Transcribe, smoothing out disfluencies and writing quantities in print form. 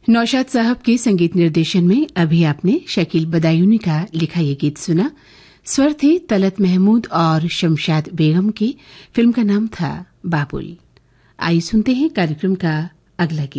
नौशाद साहब के संगीत निर्देशन में अभी आपने शकील बदायूनी का लिखा ये गीत सुना। स्वर थे तलत महमूद और शमशाद बेगम की। फिल्म का नाम था बाबुल। आइए सुनते हैं कार्यक्रम का अगला गीत।